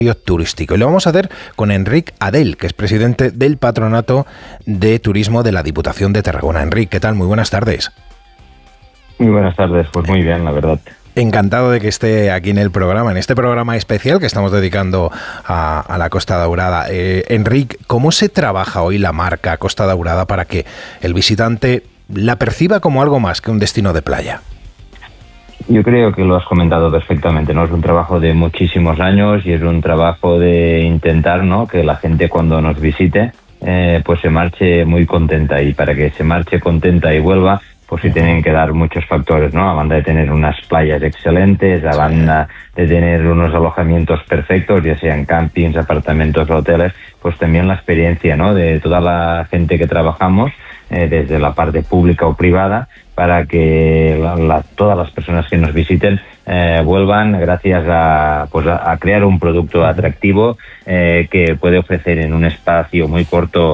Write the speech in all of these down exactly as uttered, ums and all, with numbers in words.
turístico. Y lo vamos a hacer con Enric Adel, que es presidente del Patronato de Turismo de la Diputación de Tarragona. Enric, ¿qué tal? Muy buenas tardes. Muy buenas tardes, pues muy bien, la verdad. Encantado de que esté aquí en el programa, en este programa especial que estamos dedicando a, a la Costa Daurada. Eh, Enric, ¿cómo se trabaja hoy la marca Costa Daurada para que el visitante la perciba como algo más que un destino de playa? Yo creo que lo has comentado perfectamente, ¿no? Es un trabajo de muchísimos años y es un trabajo de intentar, ¿no?, que la gente cuando nos visite eh, pues se marche muy contenta, y para que se marche contenta y vuelva, pues sí tienen que dar muchos factores, ¿no? A banda de tener unas playas excelentes, a banda de tener unos alojamientos perfectos, ya sean campings, apartamentos o hoteles, pues también la experiencia, ¿no?, de toda la gente que trabajamos, eh, desde la parte pública o privada, para que la, la, todas las personas que nos visiten eh, vuelvan gracias a, pues a, a crear un producto atractivo eh, que puede ofrecer en un espacio muy corto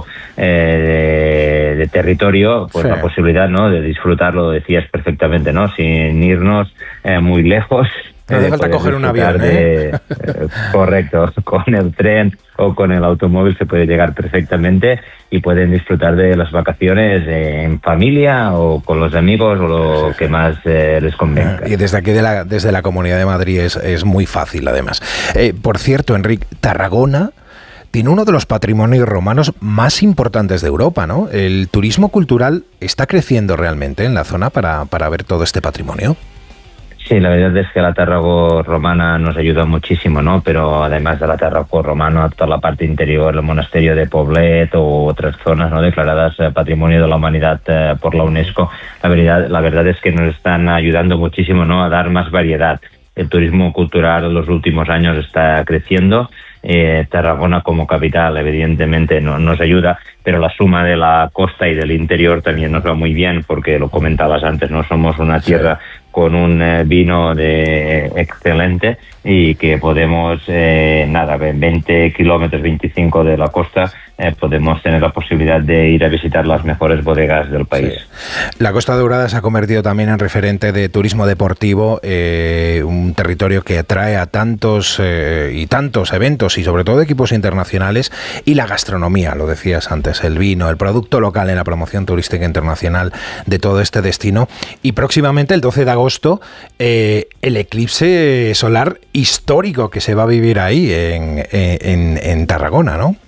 eh, de, de territorio, pues sí, la posibilidad, ¿no?, de disfrutarlo, lo decías perfectamente, ¿no?, sin irnos eh, muy lejos. No hace falta coger un avión, ¿eh? De, eh, correcto, con el tren o con el automóvil se puede llegar perfectamente y pueden disfrutar de las vacaciones eh, en familia o con los amigos o lo que más eh, les convenga. Y desde aquí, de la, desde la Comunidad de Madrid, es, es muy fácil, además. Eh, por cierto, Enric, Tarragona tiene uno de los patrimonios romanos más importantes de Europa, ¿no? ¿El turismo cultural está creciendo realmente en la zona para, para ver todo este patrimonio? Sí, la verdad es que la Tarrago romana nos ayuda muchísimo, ¿no? Pero además de la Tarrago romana, toda la parte interior, el monasterio de Poblet o otras zonas, ¿no?, declaradas Patrimonio de la Humanidad eh, por la UNESCO, la verdad, la verdad es que nos están ayudando muchísimo, ¿no?, a dar más variedad. El turismo cultural en los últimos años está creciendo. Eh, Tarragona como capital evidentemente no, nos ayuda, pero la suma de la costa y del interior también nos va muy bien, porque lo comentabas antes, no somos una tierra con un eh, vino de excelente y que podemos, eh, nada, veinte kilómetros, veinticinco de la costa, eh, podemos tener la posibilidad de ir a visitar las mejores bodegas del país. Sí. La Costa Daurada se ha convertido también en referente de turismo deportivo, eh, un territorio que atrae a tantos eh, y tantos eventos y sobre todo equipos internacionales, y la gastronomía, lo decías antes, el vino, el producto local en la promoción turística internacional de todo este destino. Y próximamente, el doce de agosto, eh, el eclipse solar histórico que se va a vivir ahí en, en, en Tarragona, ¿no?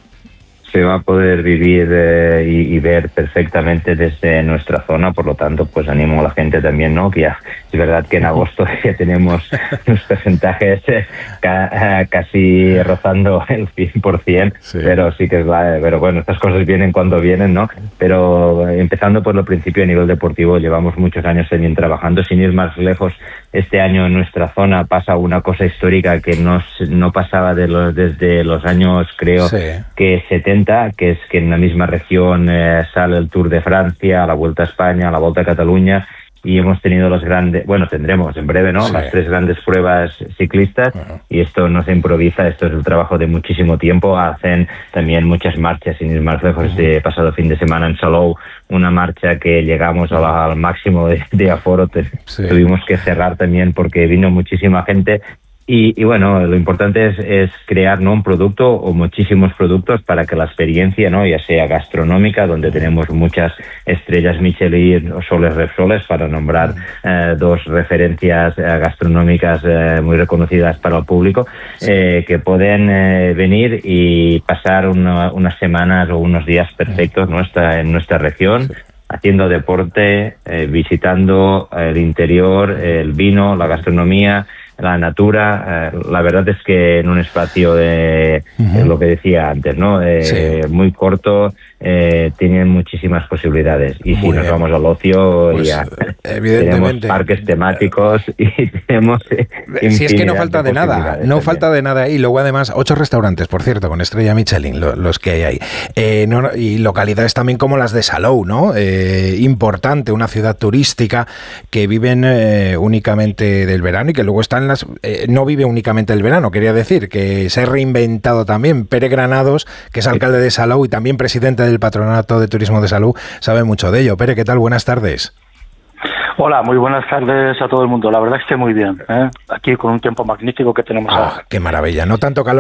Se va a poder vivir eh, y, y ver perfectamente desde nuestra zona, por lo tanto, pues animo a la gente también, ¿no?, que ya es verdad que en agosto ya tenemos unos porcentajes eh, ca, casi rozando el cien por ciento, sí. pero sí que es la, pero bueno, estas cosas vienen cuando vienen, ¿no? Pero empezando por lo principio, a nivel deportivo, llevamos muchos años también trabajando, sin ir más lejos. Este año en nuestra zona pasa una cosa histórica que no, no pasaba de los, desde los años, creo, sí. que setenta, que es que en la misma región eh, sale el Tour de Francia, la Vuelta a España, la Vuelta a Cataluña, y hemos tenido los grandes, bueno, tendremos en breve, ¿no?, sí. las tres grandes pruebas ciclistas, uh-huh. y esto no se improvisa, esto es el trabajo de muchísimo tiempo. Hacen también muchas marchas, sin ir más lejos. Uh-huh. Este pasado fin de semana en Salou, una marcha que llegamos uh-huh. a, al máximo de, de aforo, te, sí. tuvimos que cerrar también porque vino muchísima gente. Y, y bueno, lo importante es, es crear, ¿no?, un producto o muchísimos productos para que la experiencia, ¿no?, ya sea gastronómica, donde tenemos muchas estrellas Michelin o Soles Repsoles, para nombrar eh, dos referencias eh, gastronómicas eh, muy reconocidas para el público, eh, que pueden eh, venir y pasar una, unas semanas o unos días perfectos nuestra, en nuestra región, haciendo deporte, eh, visitando el interior, el vino, la gastronomía, la natura. Eh, la verdad es que en un espacio de, uh-huh. lo que decía antes, ¿no?, eh, sí. muy corto, eh, tienen muchísimas posibilidades. Y muy si nos bien. vamos al ocio, pues, ya tenemos parques temáticos y tenemos si es que no falta de, de nada, no también. falta de nada. Y luego además ocho restaurantes, por cierto, con estrella Michelin, lo, los que hay ahí. Eh, no, y localidades también como las de Salou, ¿no? Eh, importante, una ciudad turística que viven eh, únicamente del verano y que luego están las, eh, no vive únicamente el verano, quería decir, que se ha reinventado también. Pere Granados, que es alcalde de Salou y también presidente del Patronato de Turismo de Salou, sabe mucho de ello. Pere, ¿qué tal? Buenas tardes. Hola, muy buenas tardes a todo el mundo. La verdad es que muy bien, ¿eh? Aquí con un tiempo magnífico que tenemos ah, ahora. ¡Qué maravilla! No tanto calor